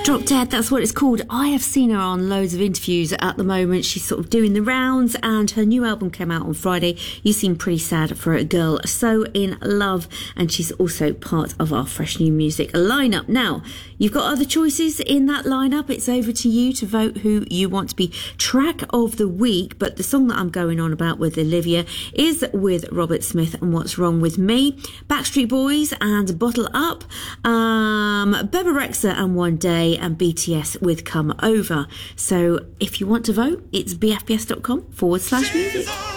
Drop Dead, that's what it's called. I have seen her on loads of interviews at the moment. She's sort of doing the rounds, and her new album came out on Friday. You seem pretty sad for a girl so in love, and she's also part of our fresh new music lineup. Now, you've got other choices in that lineup. It's over to you to vote who you want to be track of the week, but the song that I'm going on about with Olivia is with Robert Smith and What's Wrong With Me, Backstreet Boys and Bottle Up, Bebe Rexha and One Day, and BTS with Come Over. So if you want to vote, it's bfbs.com/music.